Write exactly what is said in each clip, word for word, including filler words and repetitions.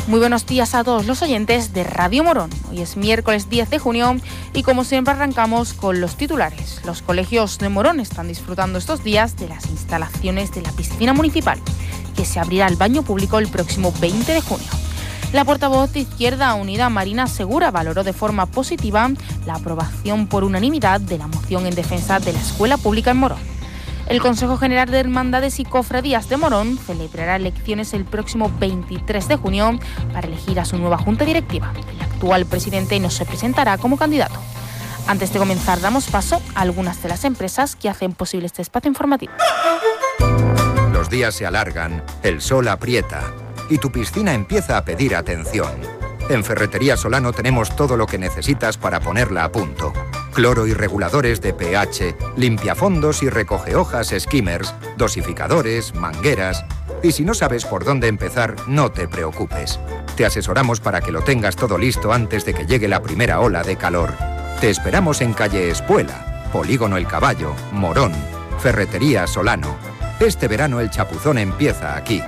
Muy buenos días a todos los oyentes de Radio Morón. Hoy es miércoles diez de junio y como siempre arrancamos con los titulares. Los colegios de Morón están disfrutando estos días de las instalaciones de la piscina municipal, que se abrirá al baño público el próximo veinte de junio. La portavoz de Izquierda Unida, Marina Segura, valoró de forma positiva la aprobación por unanimidad de la moción en defensa de la escuela pública en Morón. El Consejo General de Hermandades y Cofradías de Morón celebrará elecciones el próximo veintitrés de junio para elegir a su nueva junta directiva. El actual presidente no se presentará como candidato. Antes de comenzar, damos paso a algunas de las empresas que hacen posible este espacio informativo. Los días se alargan, el sol aprieta y tu piscina empieza a pedir atención. En Ferretería Solano tenemos todo lo que necesitas para ponerla a punto. Cloro y reguladores de pH, limpiafondos y recogehojas skimmers, dosificadores, mangueras. Y si no sabes por dónde empezar, no te preocupes. Te asesoramos para que lo tengas todo listo antes de que llegue la primera ola de calor. Te esperamos en calle Espuela, Polígono El Caballo, Morón. Ferretería Solano. Este verano el chapuzón empieza aquí.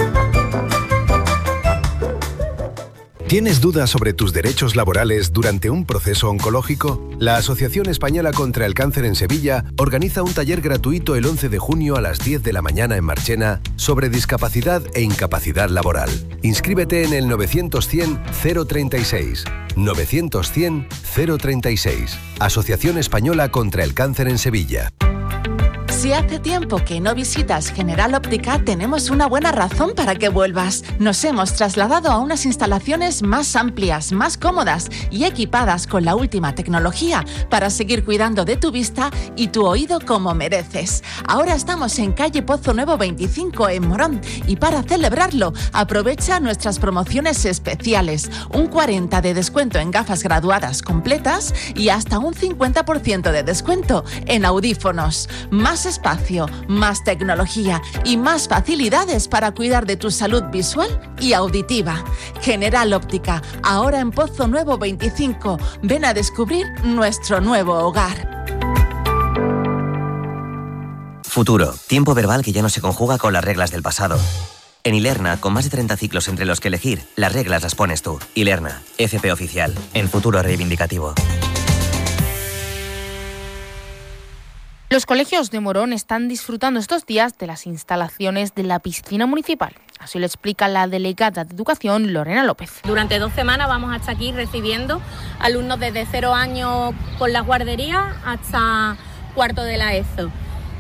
¿Tienes dudas sobre tus derechos laborales durante un proceso oncológico? La Asociación Española contra el Cáncer en Sevilla organiza un taller gratuito el once de junio a las diez de la mañana en Marchena sobre discapacidad e incapacidad laboral. Inscríbete en el novecientos cien cero treinta y seis. novecientos cien cero treinta y seis. Asociación Española contra el Cáncer en Sevilla. Si hace tiempo que no visitas General Óptica, tenemos una buena razón para que vuelvas. Nos hemos trasladado a unas instalaciones más amplias, más cómodas y equipadas con la última tecnología para seguir cuidando de tu vista y tu oído como mereces. Ahora estamos en calle Pozo Nuevo veinticinco en Morón y para celebrarlo aprovecha nuestras promociones especiales. Un cuarenta por ciento de descuento en gafas graduadas completas y hasta un cincuenta por ciento de descuento en audífonos. Más espacio, más tecnología y más facilidades para cuidar de tu salud visual y auditiva. General Óptica, ahora en Pozo Nuevo veinticinco. Ven a descubrir nuestro nuevo hogar. Futuro, tiempo verbal que ya no se conjuga con las reglas del pasado. En Ilerna, con más de treinta ciclos entre los que elegir, las reglas las pones tú. Ilerna, F P oficial, en futuro reivindicativo. Los colegios de Morón están disfrutando estos días de las instalaciones de la piscina municipal. Así lo explica la delegada de Educación, Lorena López. Durante dos semanas vamos a estar aquí recibiendo alumnos desde cero años con las guarderías hasta cuarto de la ESO.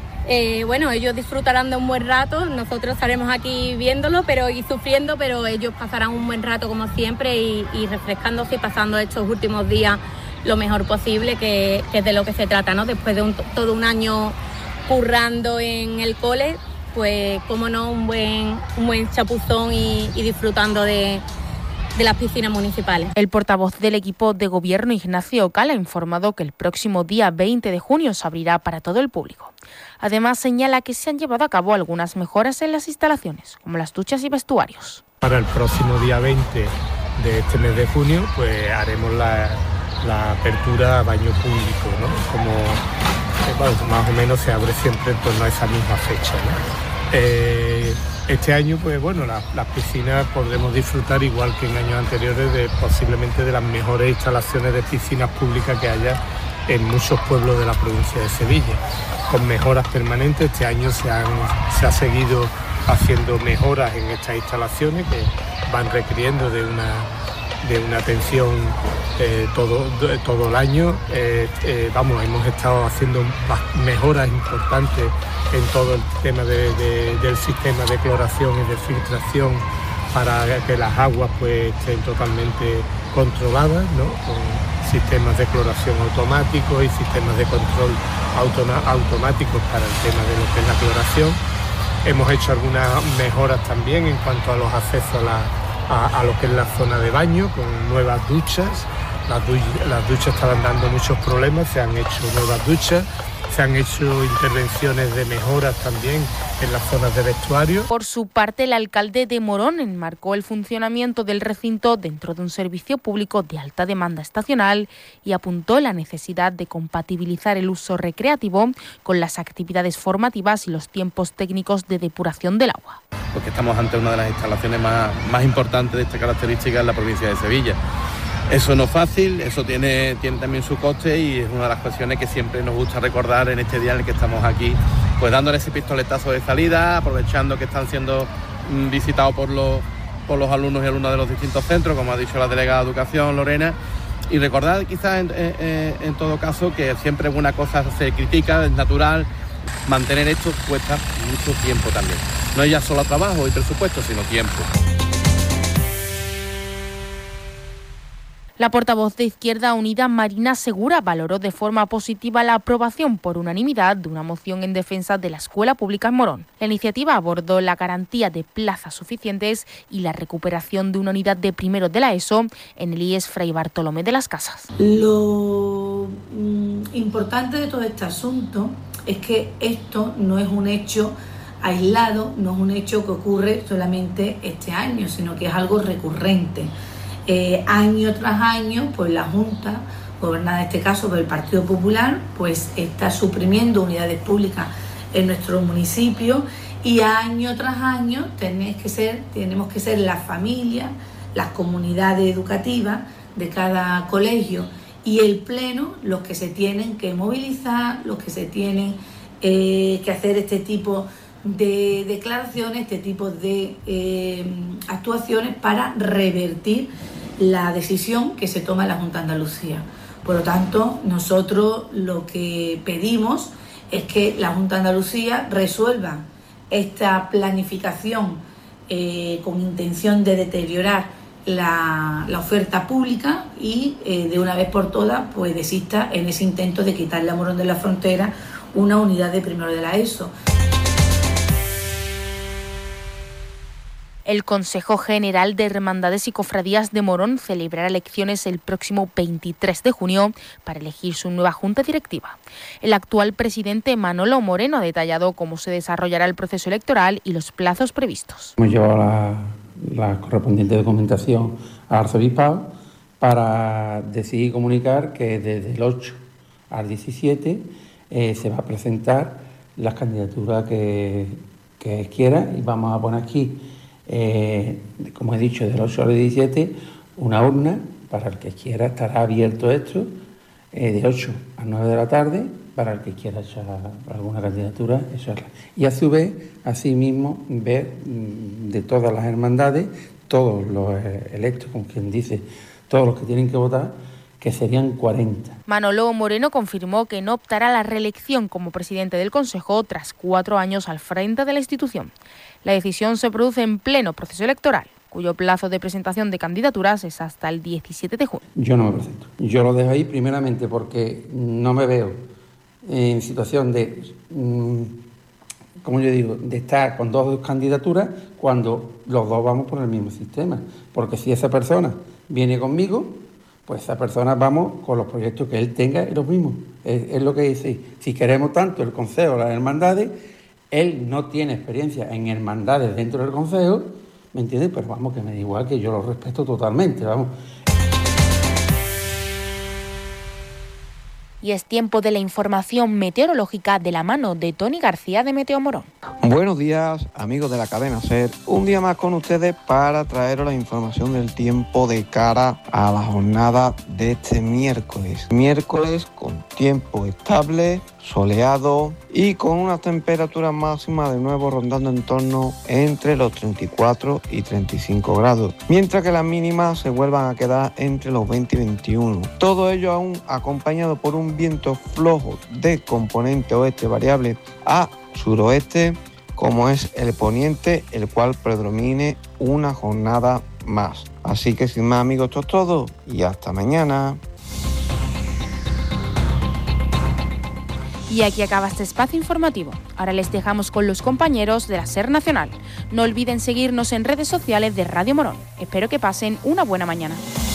Eh, bueno, ellos disfrutarán de un buen rato, nosotros estaremos aquí viéndolo pero y sufriendo, pero ellos pasarán un buen rato como siempre y, y refrescándose y pasando estos últimos días lo mejor posible, que, que es de lo que se trata, ¿no? Después de un, todo un año currando en el cole, pues cómo no, un buen, un buen chapuzón y, y disfrutando de, de las piscinas municipales. El portavoz del equipo de gobierno, Ignacio Ocala, ha informado que el próximo día veinte de junio se abrirá para todo el público. Además, señala que se han llevado a cabo algunas mejoras en las instalaciones, como las duchas y vestuarios. Para el próximo día veinte de este mes de junio, pues haremos la... la apertura a baño público, ¿no? Como eh, bueno, más o menos se abre siempre en torno a esa misma fecha, ¿no? Eh, este año, pues bueno, la, las piscinas podremos disfrutar, igual que en años anteriores, de posiblemente de las mejores instalaciones de piscinas públicas que haya en muchos pueblos de la provincia de Sevilla, con mejoras permanentes. Este año se, han, se ha seguido haciendo mejoras en estas instalaciones que van requiriendo de una de una atención eh, todo, todo el año. Eh, eh, vamos, hemos estado haciendo mejoras importantes en todo el tema de, de, del sistema de cloración y de filtración para que las aguas pues estén totalmente controladas, ¿no? Con sistemas de cloración automáticos y sistemas de control automa- automáticos para el tema de lo que es la cloración. Hemos hecho algunas mejoras también en cuanto a los accesos a la A, a lo que es la zona de baño, con nuevas duchas. Las, du- las duchas estaban dando muchos problemas, se han hecho nuevas duchas Se han hecho intervenciones de mejoras también en las zonas de vestuario. Por su parte, el alcalde de Morón enmarcó el funcionamiento del recinto dentro de un servicio público de alta demanda estacional y apuntó la necesidad de compatibilizar el uso recreativo con las actividades formativas y los tiempos técnicos de depuración del agua. Porque estamos ante una de las instalaciones más, más importantes de esta característica en la provincia de Sevilla. Eso no es fácil, eso tiene, tiene también su coste y es una de las cuestiones que siempre nos gusta recordar en este día en el que estamos aquí, pues dándole ese pistoletazo de salida, aprovechando que están siendo visitados por los, por los alumnos y alumnas de los distintos centros, como ha dicho la delegada de Educación, Lorena, y recordar quizás en, en, en todo caso que siempre una cosa se critica, es natural, mantener esto cuesta mucho tiempo también. No es ya solo trabajo y presupuesto, sino tiempo. La portavoz de Izquierda Unida, Marina Segura, valoró de forma positiva la aprobación por unanimidad de una moción en defensa de la escuela pública en Morón. La iniciativa abordó la garantía de plazas suficientes y la recuperación de una unidad de primero de la ESO en el I E S Fray Bartolomé de las Casas. Lo mm, importante de todo este asunto es que esto no es un hecho aislado, no es un hecho que ocurre solamente este año, sino que es algo recurrente. Eh, año tras año, pues la Junta, gobernada en este caso por el Partido Popular, pues está suprimiendo unidades públicas en nuestro municipio y año tras año tenemos que ser, tenemos que ser las familias, las comunidades educativas de cada colegio y el Pleno los que se tienen que movilizar, los que se tienen eh, que hacer este tipo de declaraciones, este tipo de eh, actuaciones para revertir la decisión que se toma en la Junta de Andalucía. Por lo tanto, nosotros lo que pedimos es que la Junta de Andalucía resuelva esta planificación eh, con intención de deteriorar la, la oferta pública y eh, de una vez por todas pues desista en ese intento de quitarle a Morón de la Frontera una unidad de primero de la ESO. El Consejo General de Hermandades y Cofradías de Morón celebrará elecciones el próximo veintitrés de junio para elegir su nueva junta directiva. El actual presidente Manolo Moreno ha detallado cómo se desarrollará el proceso electoral y los plazos previstos. Hemos llevado la, la correspondiente documentación al arzobispado para decidir comunicar que desde el ocho al diecisiete eh, se va a presentar las candidaturas que, que quiera y vamos a poner aquí, Eh, como he dicho, del ocho al diecisiete, una urna para el que quiera. Estará abierto esto eh, de ocho a nueve de la tarde para el que quiera echar alguna candidatura. Eso es. Y a su vez, asimismo, ver de todas las hermandades, todos los electos, con quien dice, todos los que tienen que votar, que serían cuarenta. Manolo Moreno confirmó que no optará a la reelección como presidente del Consejo tras cuatro años al frente de la institución. La decisión se produce en pleno proceso electoral, cuyo plazo de presentación de candidaturas es hasta el diecisiete de junio. Yo no me presento. Yo lo dejo ahí primeramente porque no me veo en situación de, como yo digo, de estar con dos candidaturas cuando los dos vamos por el mismo sistema. Porque si esa persona viene conmigo, pues esa persona vamos con los proyectos que él tenga y los mismos. Es, es lo que dice. Si queremos tanto el Consejo, las hermandades, él no tiene experiencia en hermandades dentro del Consejo, ¿me entiendes? Pero vamos, que me da igual, que yo lo respeto totalmente, vamos. Y es tiempo de la información meteorológica de la mano de Tony García de Meteo Morón. Buenos días, amigos de la cadena SER. Un día más con ustedes para traeros la información del tiempo de cara a la jornada de este miércoles. Miércoles con tiempo estable, soleado y con unas temperaturas máximas de nuevo rondando en torno entre los treinta y cuatro y treinta y cinco grados, mientras que las mínimas se vuelvan a quedar entre los veinte y veintiuno. Todo ello aún acompañado por un viento flojo de componente oeste variable a suroeste, como es el poniente, el cual predomine una jornada más. Así que sin más, amigos, esto es todo y hasta mañana. Y aquí acaba este espacio informativo. Ahora les dejamos con los compañeros de la SER Nacional. No olviden seguirnos en redes sociales de Radio Morón. Espero que pasen una buena mañana.